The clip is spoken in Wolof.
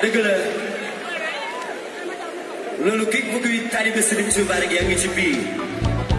dëgg la loolu képp ku kuy taalibe Sëriñ Tuubaa rek yaa ngi ci biir